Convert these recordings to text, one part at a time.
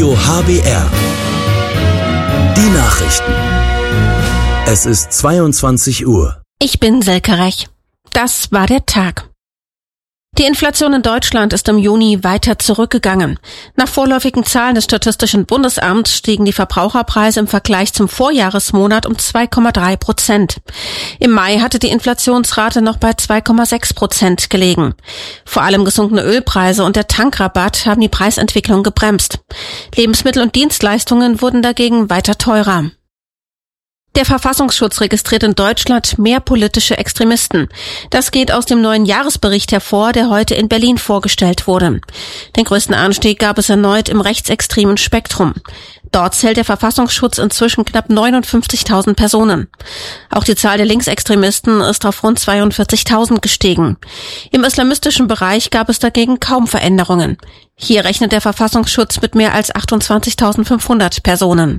Radio HBR. Die Nachrichten. Es ist 22 Uhr. Ich bin Silke Rech. Das war der Tag. Die Inflation in Deutschland ist im Juni weiter zurückgegangen. Nach vorläufigen Zahlen des Statistischen Bundesamts stiegen die Verbraucherpreise im Vergleich zum Vorjahresmonat um 2,3%. Im Mai hatte die Inflationsrate noch bei 2,6% gelegen. Vor allem gesunkene Ölpreise und der Tankrabatt haben die Preisentwicklung gebremst. Lebensmittel und Dienstleistungen wurden dagegen weiter teurer. Der Verfassungsschutz registriert in Deutschland mehr politische Extremisten. Das geht aus dem neuen Jahresbericht hervor, der heute in Berlin vorgestellt wurde. Den größten Anstieg gab es erneut im rechtsextremen Spektrum. Dort zählt der Verfassungsschutz inzwischen knapp 59.000 Personen. Auch die Zahl der Linksextremisten ist auf rund 42.000 gestiegen. Im islamistischen Bereich gab es dagegen kaum Veränderungen. Hier rechnet der Verfassungsschutz mit mehr als 28.500 Personen.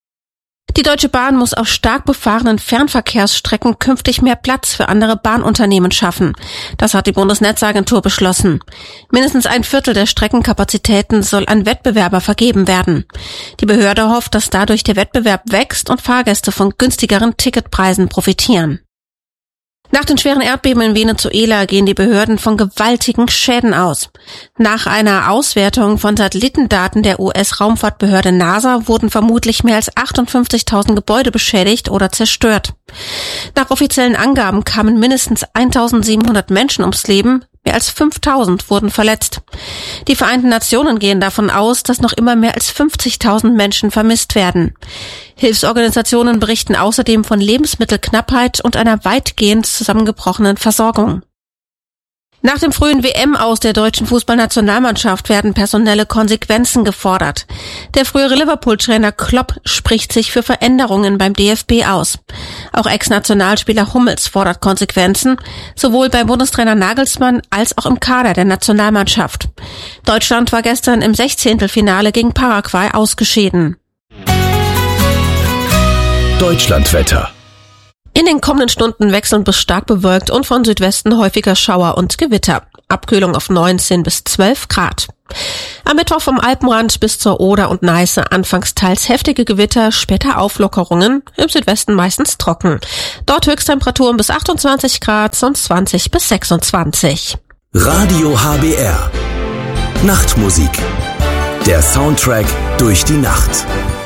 Die Deutsche Bahn muss auf stark befahrenen Fernverkehrsstrecken künftig mehr Platz für andere Bahnunternehmen schaffen. Das hat die Bundesnetzagentur beschlossen. Mindestens ein Viertel der Streckenkapazitäten soll an Wettbewerber vergeben werden. Die Behörde hofft, dass dadurch der Wettbewerb wächst und Fahrgäste von günstigeren Ticketpreisen profitieren. Nach den schweren Erdbeben in Venezuela gehen die Behörden von gewaltigen Schäden aus. Nach einer Auswertung von Satellitendaten der US-Raumfahrtbehörde NASA wurden vermutlich mehr als 58.000 Gebäude beschädigt oder zerstört. Nach offiziellen Angaben kamen mindestens 1.700 Menschen ums Leben, mehr als 5.000 wurden verletzt. Die Vereinten Nationen gehen davon aus, dass noch immer mehr als 50.000 Menschen vermisst werden. Hilfsorganisationen berichten außerdem von Lebensmittelknappheit und einer weitgehend zusammengebrochenen Versorgung. Nach dem frühen WM-Aus der deutschen Fußballnationalmannschaft werden personelle Konsequenzen gefordert. Der frühere Liverpool-Trainer Klopp spricht sich für Veränderungen beim DFB aus. Auch Ex-Nationalspieler Hummels fordert Konsequenzen, sowohl beim Bundestrainer Nagelsmann als auch im Kader der Nationalmannschaft. Deutschland war gestern im 16. Finale gegen Paraguay ausgeschieden. Deutschlandwetter. In den kommenden Stunden wechselnd bis stark bewölkt und von Südwesten häufiger Schauer und Gewitter. Abkühlung auf 19 bis 12 Grad. Am Mittwoch vom Alpenrand bis zur Oder und Neiße anfangs teils heftige Gewitter, später Auflockerungen, im Südwesten meistens trocken. Dort Höchsttemperaturen bis 28 Grad, sonst 20 bis 26. Radio HBR. Nachtmusik. Der Soundtrack durch die Nacht.